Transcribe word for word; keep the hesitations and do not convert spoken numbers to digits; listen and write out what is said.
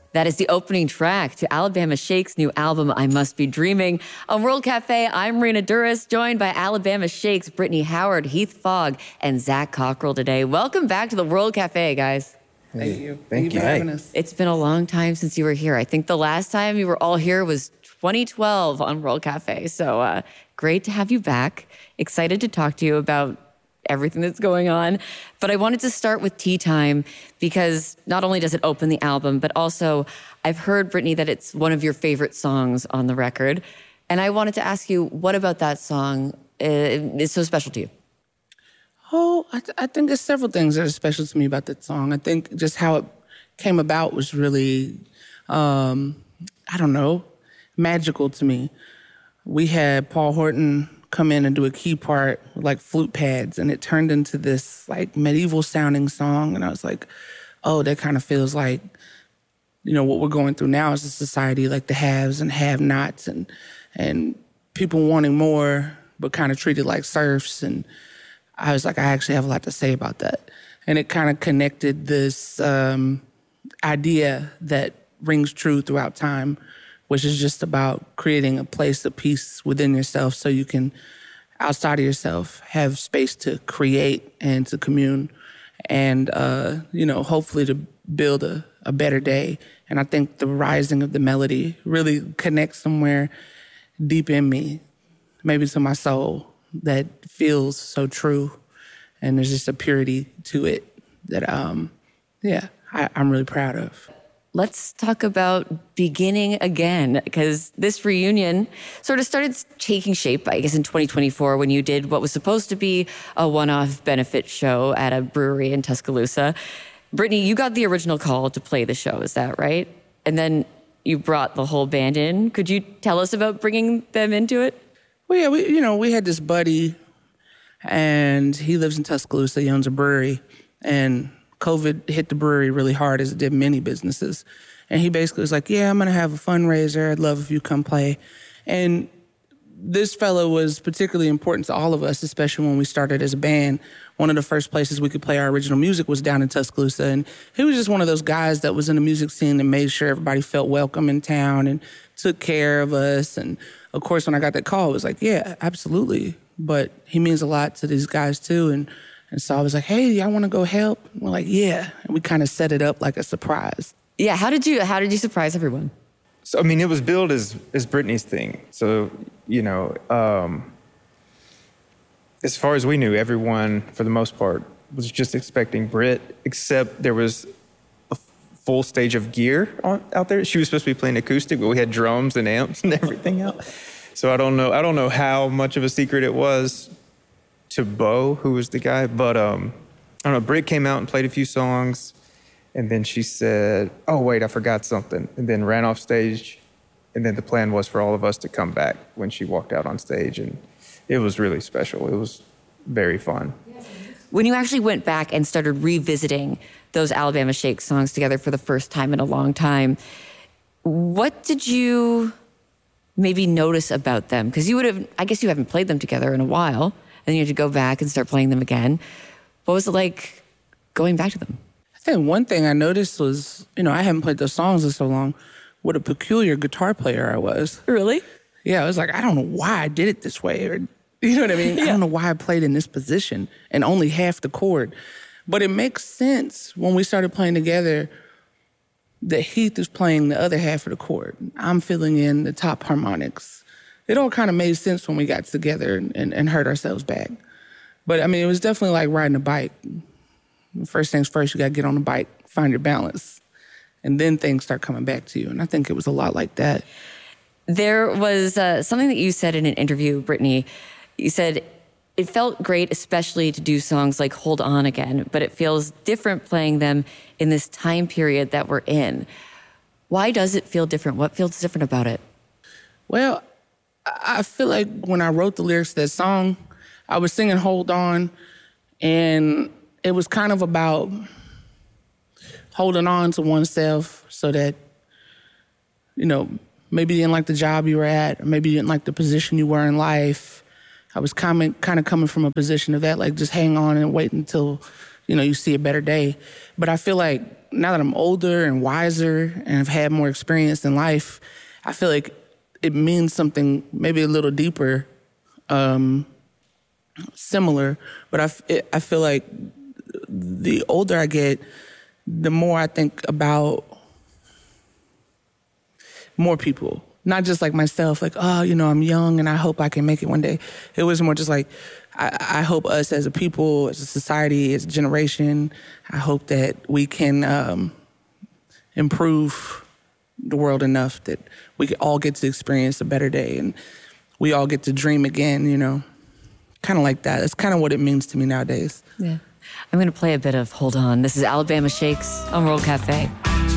That is the opening track to Alabama Shake's new album, I Must Be Dreaming. On World Cafe, I'm Marina Duras, joined by Alabama Shake's Brittany Howard, Heath Fogg, and Zach Cockrell today. Welcome back to the World Cafe, guys. Thank you. Thank, Thank you for having us. It's been a long time since you were here. I think the last time you were all here was twenty twelve on World Cafe. So uh, great to have you back. Excited to talk to you about everything that's going on. But I wanted to start with Tea Time because not only does it open the album, but also I've heard, Brittany, that it's one of your favorite songs on the record. And I wanted to ask you, what about that song uh, is so special to you? Oh, I, th- I think there's several things that are special to me about that song. I think just how it came about was really, um, I don't know, magical to me. We had Paul Horton come in and do a key part with like flute pads, and it turned into this like medieval sounding song. And I was like, oh, that kind of feels like, you know, what we're going through now as a society, like the haves and have-nots, and and people wanting more, but kind of treated like serfs. And I was like, I actually have a lot to say about that. And it kind of connected this um, idea that rings true throughout time, which is just about creating a place of peace within yourself so you can, outside of yourself, have space to create and to commune and, uh, you know, hopefully to build a, a better day. And I think the rising of the melody really connects somewhere deep in me, maybe to my soul, that feels so true. And there's just a purity to it that, um, yeah, I, I'm really proud of. Let's talk about beginning again, because this reunion sort of started taking shape, I guess, in twenty twenty-four when you did what was supposed to be a one-off benefit show at a brewery in Tuscaloosa. Brittany, you got the original call to play the show, is that right? And then you brought the whole band in. Could you tell us about bringing them into it? Well, yeah, we, you know, we had this buddy, and he lives in Tuscaloosa. He owns a brewery, and COVID hit the brewery really hard, as it did many businesses. And he basically was like, yeah, I'm going to have a fundraiser. I'd love if you come play. And this fellow was particularly important to all of us, especially when we started as a band. One of the first places we could play our original music was down in Tuscaloosa. And he was just one of those guys that was in the music scene and made sure everybody felt welcome in town and took care of us. And of course, when I got that call, it was like, yeah, absolutely. But he means a lot to these guys too. And And so I was like, hey, y'all want to go help? And we're like, yeah. And we kind of set it up like a surprise. Yeah, how did you how did you surprise everyone? So, I mean, it was billed as, as Brittany's thing. So, you know, um, as far as we knew, everyone, for the most part, was just expecting Britt, except there was a full stage of gear on, out there. She was supposed to be playing acoustic, but we had drums and amps and everything out. So I don't know. I don't know how much of a secret it was to Bo, who was the guy, but um, I don't know, Britt came out and played a few songs, and then she said, oh, wait, I forgot something, and then ran off stage, and then the plan was for all of us to come back when she walked out on stage, and it was really special. It was very fun. When you actually went back and started revisiting those Alabama Shake songs together for the first time in a long time, what did you maybe notice about them? Because you would have, I guess you haven't played them together in a while, and you had to go back and start playing them again. What was it like going back to them? I think one thing I noticed was, you know, I haven't played those songs in so long, what a peculiar guitar player I was. Really? Yeah, I was like, I don't know why I did it this way. Or, you know what I mean? Yeah. I don't know why I played in this position and only half the chord. But it makes sense when we started playing together that Heath is playing the other half of the chord. I'm filling in the top harmonics. It all kind of made sense when we got together and, and, and heard ourselves back. But, I mean, it was definitely like riding a bike. First things first, you got to get on the bike, find your balance, and then things start coming back to you. And I think it was a lot like that. There was uh, something that you said in an interview, Brittany. You said, it felt great, especially to do songs like Hold On Again, but it feels different playing them in this time period that we're in. Why does it feel different? What feels different about it? Well, I feel like when I wrote the lyrics to that song, I was singing Hold On, and it was kind of about holding on to oneself so that, you know, maybe you didn't like the job you were at, or maybe you didn't like the position you were in life. I was kind of, kind of coming from a position of that, like just hang on and wait until you know, you see a better day. But I feel like now that I'm older and wiser and have had more experience in life, I feel like it means something maybe a little deeper, um, similar. But I, f- it, I feel like the older I get, the more I think about more people. Not just like myself, like, oh, you know, I'm young and I hope I can make it one day. It was more just like, I, I hope us as a people, as a society, as a generation, I hope that we can um, improve the world enough that we can all get to experience a better day and we all get to dream again, you know. Kind of like that. That's kind of what it means to me nowadays. Yeah. I'm going to play a bit of Hold On. This is Alabama Shakes on World Cafe.